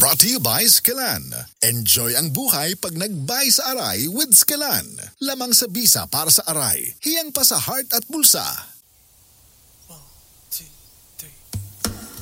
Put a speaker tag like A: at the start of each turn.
A: Brought to you by Skillan. Enjoy ang buhay pag nagbay sa aray with Skillan. Lamang sa bisa para sa aray, hiyang pa sa heart at bulsa.